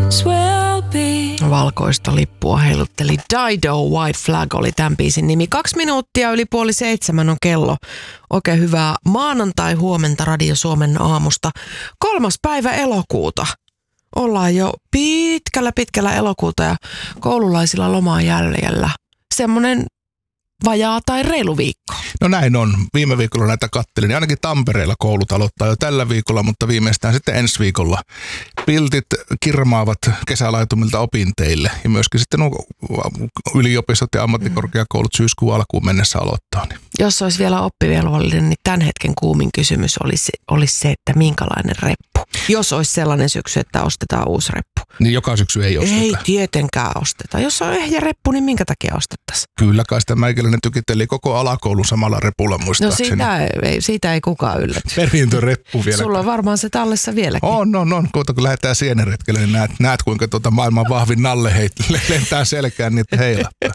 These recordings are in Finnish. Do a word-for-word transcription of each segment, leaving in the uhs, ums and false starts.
Valkoista lippua heilutteli Dido, White Flag oli tämän biisin nimi. Kaksi minuuttia yli puoli seitsemän on kello. Oikein hyvää maanantai-huomenta Radio Suomen aamusta. Kolmas päivä elokuuta. Ollaan jo pitkällä pitkällä elokuuta ja koululaisilla lomaa jäljellä. Semmoinen vajaa tai reilu viikko. No näin on. Viime viikolla näitä kattelin. Ainakin Tampereella koulut aloittaa jo tällä viikolla, mutta viimeistään sitten ensi viikolla. Piltit kirmaavat kesälaitumilta opinteille ja myöskin sitten yliopistot ja ammattikorkeakoulut syyskuun alkuun mennessä aloittaa. Niin. Jos olisi vielä oppivelvollinen, niin tämän hetken kuumin kysymys olisi, olisi se, että minkälainen reppu. Jos olisi sellainen syksy, että ostetaan uusi reppu. Niin joka syksy ei osteta. Ei tietenkään osteta. Jos on ehjä reppu, niin minkä takia ostettaisiin? Kyllä kai sitä meikäläinen tykitteli koko alakoulun samalla repulla muistaakseni. No siitä ei, siitä ei kukaan ylläty. Perintöreppu vielä. Sulla on varmaan se tallessa vieläkin. On, on, on. Kuinka kun lähdetään sieneretkelle, niin näet, näet kuinka tuota maailman vahvin nalle heit, lentää selkään niitä heilahtaa.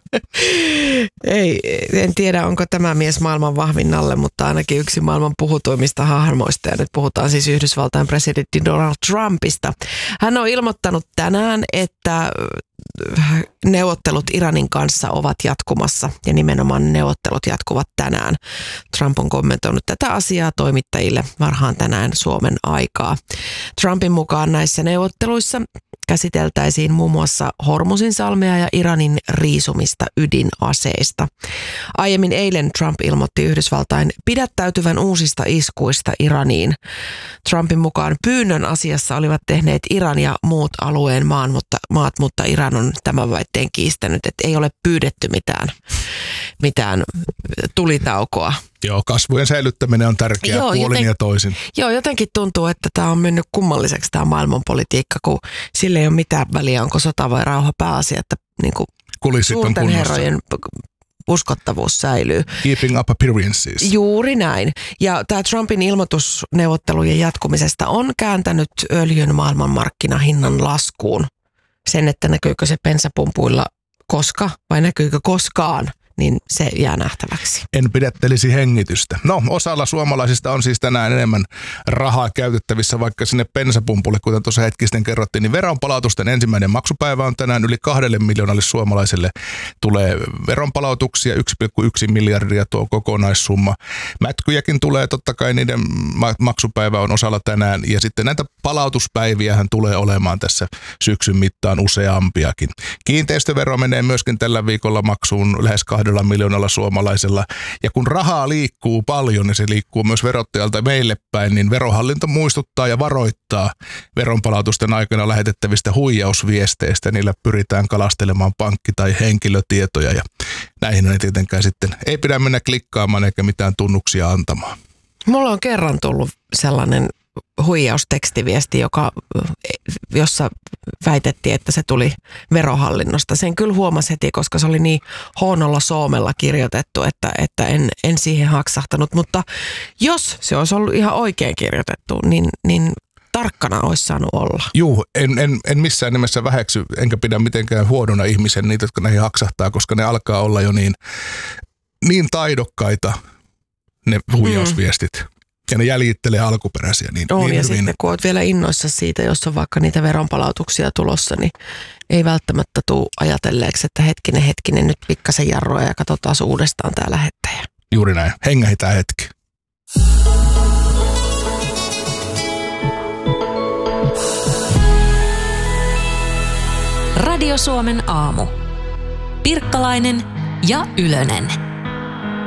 Ei, en tiedä onko tämä mies maailman vahvin nalle, mutta ainakin yksi maailman puhutuimmista hahmoista. Ja nyt puhutaan siis Yhdysvaltain presidentti Donald Trumpista. Hän on ilmoittanut tänään, että neuvottelut Iranin kanssa ovat jatkumassa ja nimenomaan neuvottelut jatkuvat tänään. Trump on kommentoinut tätä asiaa toimittajille varhaan tänään Suomen aikaa. Trumpin mukaan näissä neuvotteluissa käsiteltäisiin muun muassa Hormuzinsalmea ja Iranin riisumista ydinaseista. Aiemmin eilen Trump ilmoitti Yhdysvaltain pidättäytyvän uusista iskuista Iraniin. Trumpin mukaan pyynnön asiassa olivat tehneet Iran ja muut alueen maan, mutta, maat, mutta Iran on tämän väitteen kiistänyt, että ei ole pyydetty mitään, mitään tulitaukoa. Joo, kasvujen säilyttäminen on tärkeää joo, puolin joten, ja toisin. Joo, jotenkin tuntuu, että tämä on mennyt kummalliseksi tämä maailmanpolitiikka, kun sillä ei ole mitään väliä, onko sota vai rauha pääasia, että niin kuin suurten herrojen uskottavuus säilyy. Keeping up appearances. Juuri näin. Ja tämä Trumpin ilmoitus neuvottelujen jatkumisesta on kääntänyt öljyn maailmanmarkkinahinnan laskuun. Sen, että näkyykö se bensapumpuilla koska vai näkyykö koskaan, niin se jää nähtäväksi. En pidättelisi hengitystä. No, osalla suomalaisista on siis tänään enemmän rahaa käytettävissä, vaikka sinne bensapumpulle, kuten tuossa hetki sitten kerrottiin, niin veronpalautusten ensimmäinen maksupäivä on tänään yli kahdelle miljoonalle suomalaiselle tulee veronpalautuksia, yksi pilkku yksi miljardia tuo kokonaissumma. Mätkyjäkin tulee, totta kai niiden maksupäivä on osalla tänään, ja sitten näitä palautuspäiviähän tulee olemaan tässä syksyn mittaan useampiakin. Kiinteistövero menee myöskin tällä viikolla maksuun lähes kahdella miljoonalla suomalaisella. Ja kun rahaa liikkuu paljon, niin se liikkuu myös verottajalta meille päin, niin verohallinto muistuttaa ja varoittaa veronpalautusten aikana lähetettävistä huijausviesteistä. Niillä pyritään kalastelemaan pankki- tai henkilötietoja ja näihin ei tietenkään sitten ei pidä mennä klikkaamaan eikä mitään tunnuksia antamaan. Mulla on kerran tullut sellainen huijaustekstiviesti, joka, jossa väitettiin, että se tuli verohallinnosta. Sen kyllä huomasi heti, koska se oli niin huonolla soomella kirjoitettu, että, että en, en siihen haksahtanut. Mutta jos se olisi ollut ihan oikein kirjoitettu, niin, niin tarkkana olisi saanut olla. Juu, en, en, en missään nimessä väheksy, enkä pidä mitenkään huonona ihmisen niitä, jotka näihin haksahtaa, koska ne alkaa olla jo niin, niin taidokkaita, ne huijausviestit. Mm. Ja ne jäljittelee alkuperäisiä. Niin, on, niin ja hyvin. sitten kun olet vielä innoissa siitä, jos on vaikka niitä veronpalautuksia tulossa, niin ei välttämättä tule ajatelleeksi, että hetkinen, hetkinen, nyt pikkasen jarroa ja katsotaan uudestaan tämä lähettäjä. Juuri näin. Hengähitään hetki. Radio Suomen aamu. Pirkkalainen ja Ylönen.